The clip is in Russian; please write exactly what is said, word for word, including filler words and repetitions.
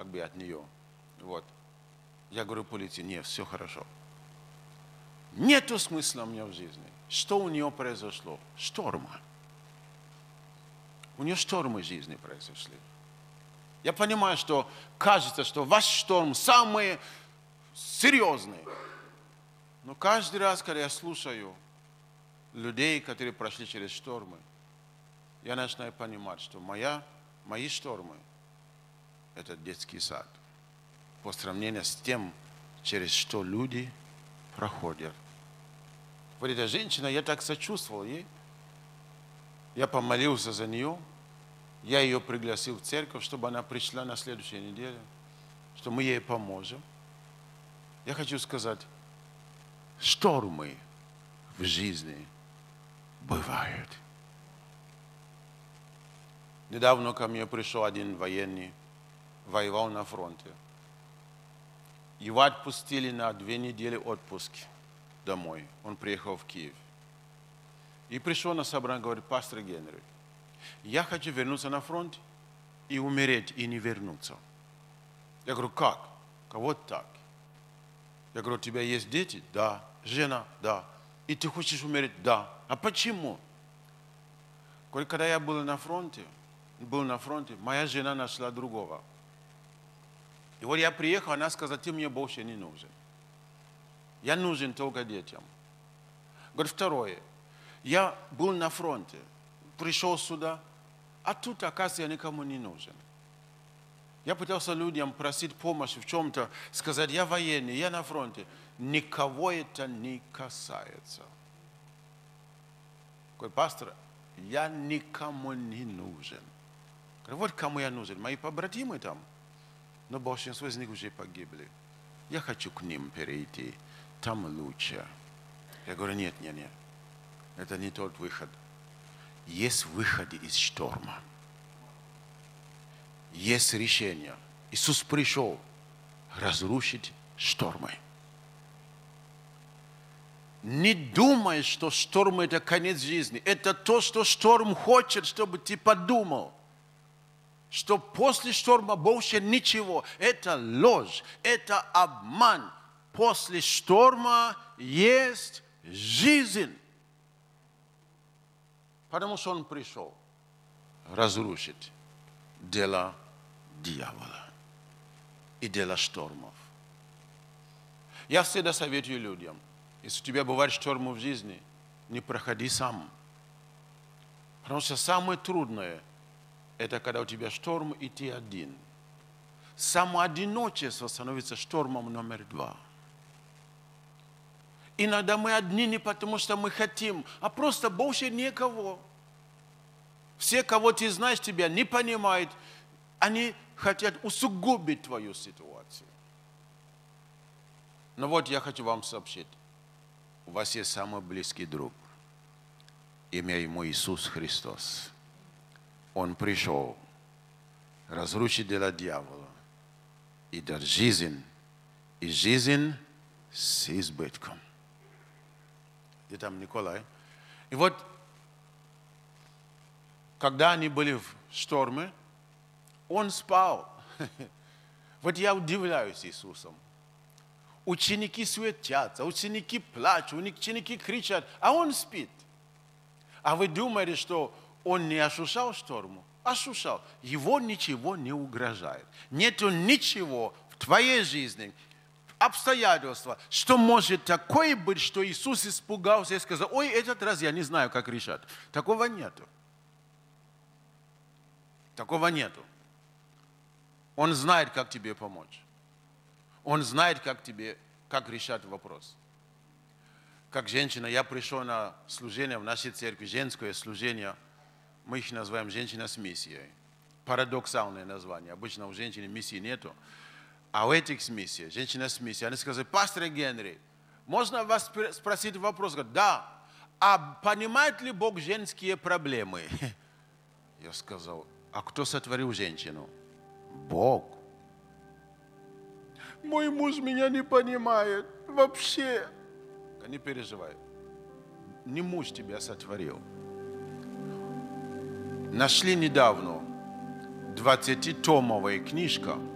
как бы от нее. Вот. Я говорю полиции, нет, все хорошо. Нету смысла у меня в жизни. Что у нее произошло? Шторма. У нее штормы жизни произошли. Я понимаю, что кажется, что ваш шторм самый серьезный. Но каждый раз, когда я слушаю людей, которые прошли через штормы, я начинаю понимать, что моя, мои штормы – это детский сад. По сравнению с тем, через что люди проходят. Вот эта женщина, я так сочувствовал ей. Я помолился за нее. Я ее пригласил в церковь, чтобы она пришла на следующей неделе, что мы ей поможем. Я хочу сказать, штормы в жизни бывают. Недавно ко мне пришел один военный, воевал на фронте. Его отпустили на две недели отпуска домой. Он приехал в Киев. И пришел на собрание, говорит, пастор Генри, я хочу вернуться на фронт и умереть, и не вернуться. Я говорю, как? Кого так? Я говорю, у тебя есть дети? Да. Жена? Да. И ты хочешь умереть? Да. А почему? Говорит, когда я был на фронте, был на фронте, моя жена нашла другого. И вот я приехал, она сказала, ты мне больше не нужен. Я нужен только детям. Говорит, второе. Я был на фронте, пришел сюда, а тут, оказывается, я никому не нужен. Я пытался людям просить помощи в чем-то, сказать, я военный, я на фронте. Никого это не касается. Говорит, пастор, я никому не нужен. Говорит, вот кому я нужен, мои побратимы там. Но большинство из них уже погибли. Я хочу к ним перейти. Там лучше. Я говорю, нет, нет, нет. Это не тот выход. Есть выход из шторма. Есть решение. Иисус пришел разрушить штормы. Не думай, что шторм – это конец жизни. Это то, что шторм хочет, чтобы ты подумал. Что после шторма больше ничего. Это ложь, это обман. После шторма есть жизнь. Потому что он пришел разрушить дела дьявола и дела штормов. Я всегда советую людям, если у тебя бывают штормы в жизни, не проходи сам. Потому что самое трудное – это когда у тебя шторм, и ты один. Самоодиночество становится штормом номер два. Иногда мы одни не потому, что мы хотим, а просто больше некого. Все, кого ты знаешь, тебя не понимают. Они хотят усугубить твою ситуацию. Но вот я хочу вам сообщить. У вас есть самый близкий друг. Имя ему Иисус Христос. Он пришел разрушить дела дьявола и дать жизнь, и жизнь с избытком. Где там Николай? И вот, когда они были в шторме, он спал. Вот я удивляюсь Иисусом. Ученики суетятся, ученики плачут, ученики кричат, а он спит. А вы думаете, что он не ощущал шторму? Ощущал. Его ничего не угрожает. Нету ничего в твоей жизни, обстоятельства, что может такое быть, что Иисус испугался и сказал, ой, этот раз я не знаю, как решать. Такого нету. Такого нету. Он знает, как тебе помочь. Он знает, как тебе, как решать вопрос. Как женщина, я пришел на служение в нашей церкви, женское служение, мы их называем «Женщина с миссией». Парадоксальное название. Обычно у женщины миссии нету. А у этих с миссией, женщина с миссией, они сказали, пастор Генри, можно вас спросить вопрос? Говорят, да. А понимает ли Бог женские проблемы? Я сказал, а кто сотворил женщину? Бог. Мой муж меня не понимает вообще. Не переживай. Не муж тебя сотворил. Нашли недавно двадцатитомовая книжка